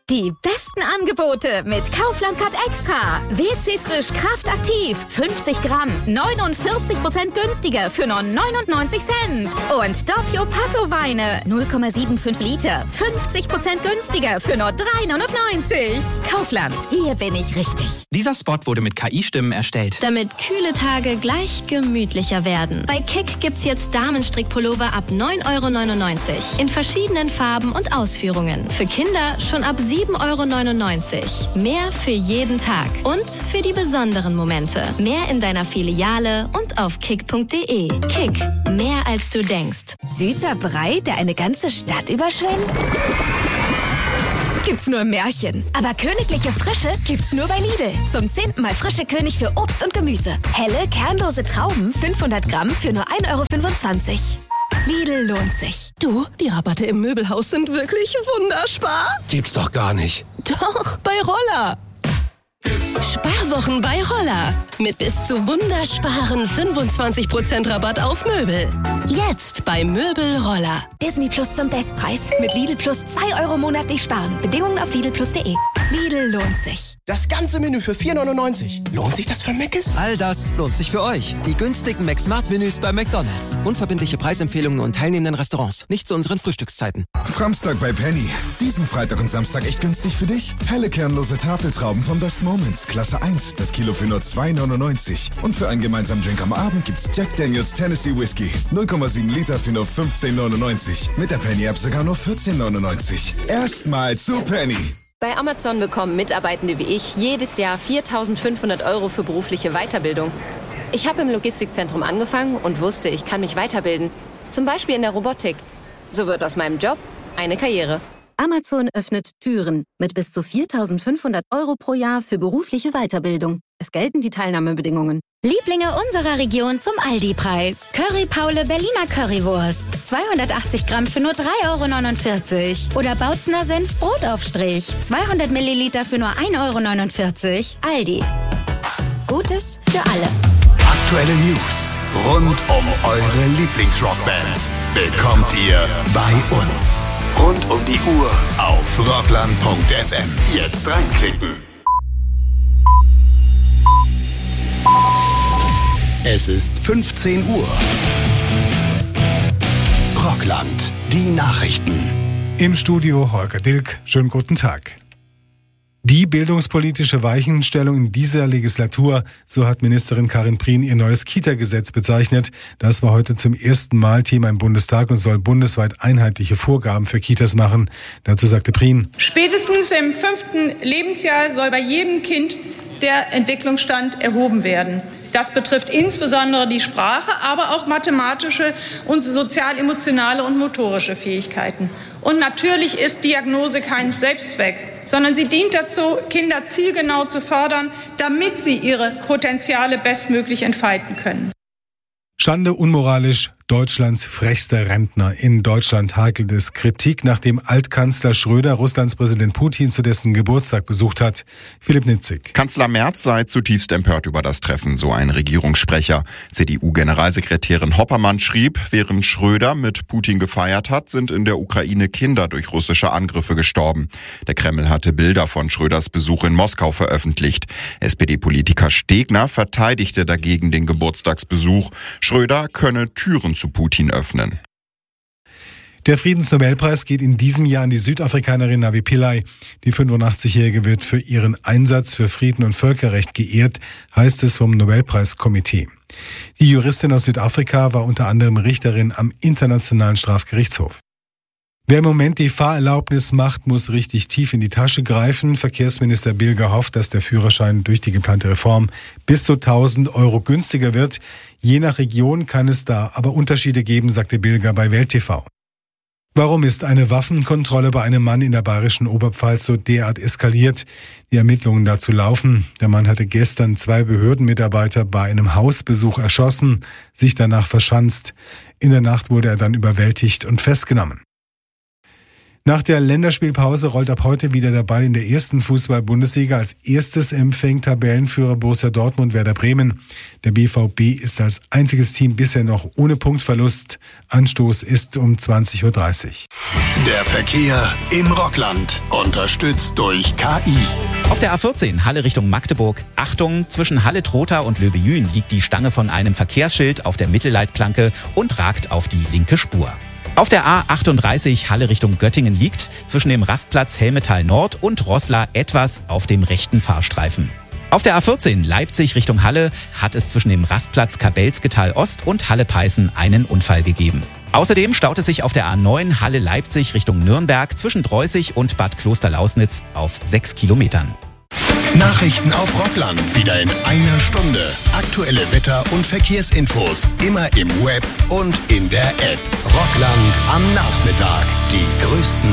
Die besten Angebote mit Kaufland Card Extra. WC Frisch Kraftaktiv. 50 Gramm. 49% günstiger für nur 99 Cent. Und Doppio Passo Weine. 0,75 Liter. 50% günstiger für nur 3,99. Kaufland. Hier bin ich richtig. Dieser Spot wurde mit KI-Stimmen erstellt. Damit kühle Tage gleich gemütlicher werden. Bei Kick gibt's jetzt Damenstrickpullover ab 9,99 € in verschiedenen Farben und Ausführungen. Für Kinder schon ab 7,99 €. Mehr für jeden Tag und für die besonderen Momente. Mehr in deiner Filiale und auf kick.de. Kick, mehr als du denkst. Süßer Brei, der eine ganze Stadt überschwemmt? Gibt's nur im Märchen. Aber königliche Frische gibt's nur bei Lidl. Zum 10. Mal frische König für Obst und Gemüse. Helle, kernlose Trauben, 500 Gramm für nur 1,25 €. Lidl lohnt sich. Du, die Rabatte im Möbelhaus sind wirklich wunderspar. Gibt's doch gar nicht. Doch, bei Roller. Sparwochen bei Roller. Mit bis zu wundersparen 25% Rabatt auf Möbel. Jetzt bei Möbel Roller. Disney Plus zum Bestpreis. Mit Lidl Plus 2 € monatlich sparen. Bedingungen auf lidlplus.de. Lidl lohnt sich. Das ganze Menü für 4,99 €. Lohnt sich das für Mc's? All das lohnt sich für euch. Die günstigen McSmart-Menüs bei McDonald's. Unverbindliche Preisempfehlungen und teilnehmenden Restaurants. Nicht zu unseren Frühstückszeiten. Samstag bei Penny. Diesen Freitag und Samstag echt günstig für dich. Helle kernlose Tafeltrauben von Best Moments. Klasse 1. Das Kilo für nur 2,99 €. Und für einen gemeinsamen Drink am Abend gibt's Jack Daniels Tennessee Whiskey. 0,7 Liter für nur 15,99 €. Mit der Penny-App sogar nur 14,99 €. Erstmal zu Penny. Bei Amazon bekommen Mitarbeitende wie ich jedes Jahr 4.500 € für berufliche Weiterbildung. Ich habe im Logistikzentrum angefangen und wusste, ich kann mich weiterbilden. Zum Beispiel in der Robotik. So wird aus meinem Job eine Karriere. Amazon öffnet Türen mit bis zu 4.500 € pro Jahr für berufliche Weiterbildung. Es gelten die Teilnahmebedingungen. Lieblinge unserer Region zum Aldi-Preis. Curry Paule Berliner Currywurst. 280 Gramm für nur 3,49 €. Oder Bautzener Senf Brotaufstrich. 200 Milliliter für nur 1,49 €. Aldi. Gutes für alle. Aktuelle News rund um eure Lieblingsrockbands bekommt ihr bei uns. Rund um die Uhr auf rockland.fm. Jetzt reinklicken. Es ist 15 Uhr. Rockland, die Nachrichten. Im Studio Holger Dilk. Schönen guten Tag. Die bildungspolitische Weichenstellung in dieser Legislatur, so hat Ministerin Karin Prien ihr neues Kita-Gesetz bezeichnet. Das war heute zum ersten Mal Thema im Bundestag und soll bundesweit einheitliche Vorgaben für Kitas machen. Dazu sagte Prien: Spätestens im 5. Lebensjahr soll bei jedem Kind der Entwicklungsstand erhoben werden. Das betrifft insbesondere die Sprache, aber auch mathematische und sozial-emotionale und motorische Fähigkeiten. Und natürlich ist Diagnose kein Selbstzweck, sondern sie dient dazu, Kinder zielgenau zu fördern, damit sie ihre Potenziale bestmöglich entfalten können. Schande, unmoralisch, Deutschlands frechster Rentner. In Deutschland hakelt es Kritik, nachdem Altkanzler Schröder Russlands Präsident Putin zu dessen Geburtstag besucht hat. Philipp Nitzig. Kanzler Merz sei zutiefst empört über das Treffen, so ein Regierungssprecher. CDU-Generalsekretärin Hoppermann schrieb, während Schröder mit Putin gefeiert hat, sind in der Ukraine Kinder durch russische Angriffe gestorben. Der Kreml hatte Bilder von Schröders Besuch in Moskau veröffentlicht. SPD-Politiker Stegner verteidigte dagegen den Geburtstagsbesuch. Schröder könne Türen zu Putin öffnen. Der Friedensnobelpreis geht in diesem Jahr an die Südafrikanerin Navi Pillay. Die 85-Jährige wird für ihren Einsatz für Frieden und Völkerrecht geehrt, heißt es vom Nobelpreiskomitee. Die Juristin aus Südafrika war unter anderem Richterin am Internationalen Strafgerichtshof. Wer im Moment die Fahrerlaubnis macht, muss richtig tief in die Tasche greifen. Verkehrsminister Bilger hofft, dass der Führerschein durch die geplante Reform bis zu 1.000 € günstiger wird. Je nach Region kann es da aber Unterschiede geben, sagte Bilger bei Welt TV. Warum ist eine Waffenkontrolle bei einem Mann in der bayerischen Oberpfalz so derart eskaliert? Die Ermittlungen dazu laufen. Der Mann hatte gestern 2 Behördenmitarbeiter bei einem Hausbesuch erschossen, sich danach verschanzt. In der Nacht wurde er dann überwältigt und festgenommen. Nach der Länderspielpause rollt ab heute wieder der Ball in der ersten Fußball-Bundesliga. Als erstes empfängt Tabellenführer Borussia Dortmund Werder Bremen. Der BVB ist als einziges Team bisher noch ohne Punktverlust. Anstoß ist um 20:30 Uhr. Der Verkehr im Rockland, unterstützt durch KI. Auf der A14 Halle Richtung Magdeburg. Achtung, zwischen Halle-Trotha und Löbejün liegt die Stange von einem Verkehrsschild auf der Mittelleitplanke und ragt auf die linke Spur. Auf der A38 Halle Richtung Göttingen liegt zwischen dem Rastplatz Helmetal Nord und Roßla etwas auf dem rechten Fahrstreifen. Auf der A14 Leipzig Richtung Halle hat es zwischen dem Rastplatz Kabelsketal Ost und Halle-Peißen einen Unfall gegeben. Außerdem staut es sich auf der A9 Halle Leipzig Richtung Nürnberg zwischen Dreußig und Bad Klosterlausnitz auf 6 Kilometern. Nachrichten auf Rockland wieder in einer Stunde. Aktuelle Wetter- und Verkehrsinfos immer im Web und in der App. Rockland am Nachmittag. Die größten